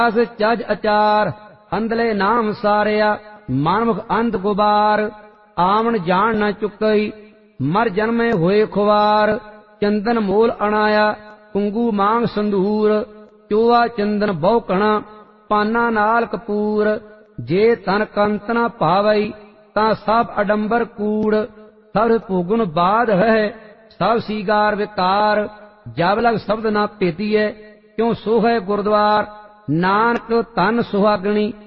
चज अचार अंधले नाम सारिया मनमुख अंध गुबार आवन जान न चुकई मर जन्मे होए खुवार चंदन मोल अणाया कुंगू मांग संदूर चोआ चंदन बहुकणा पाना नाल कपूर जे तन कंत न पावई ता सब अडंबर कूड़ सब भोगुन बाध है सब सीगार विकार जब लग शब्द न भेदिए क्यों सोहै गुरुद्वार नानक तन सुहागणी